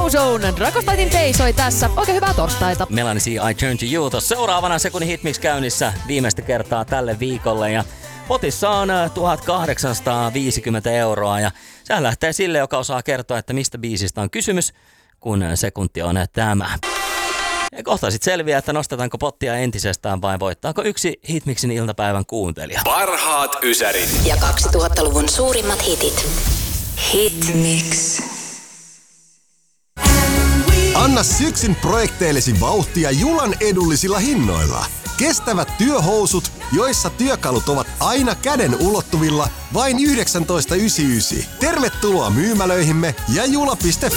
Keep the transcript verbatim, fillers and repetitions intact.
Ozone, Dragostaitin Day soi tässä. Oikein hyvää torstaita. Melanie C, I Turn to You. Tuossa seuraavana sekunnin hitmix käynnissä viimeistä kertaa tälle viikolle. Ja potissa on tuhatkahdeksansataaviisikymmentä euroa ja sehän lähtee sille, joka osaa kertoa, että mistä biisistä on kysymys, kun sekunti on tämä. Ja kohta sitten selviää, että nostetaanko pottia entisestään vai voittaako yksi Hitmixin iltapäivän kuuntelija. Parhaat ysärit. Ja kaksituhattaluvun suurimmat hitit. Hitmix. Anna syksyn projekteillesi vauhtia Julan edullisilla hinnoilla. Kestävät työhousut, joissa työkalut ovat aina käden ulottuvilla, vain yhdeksäntoista yhdeksänkymmentäyhdeksän. Tervetuloa myymälöihimme ja jula piste